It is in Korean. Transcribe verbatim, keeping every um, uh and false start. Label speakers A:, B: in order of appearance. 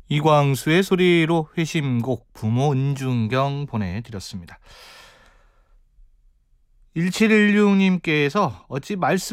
A: 이광수의 소리로 회심곡 부모 은중경 보내드렸습니다. 일칠일육 님께서 어찌 말씀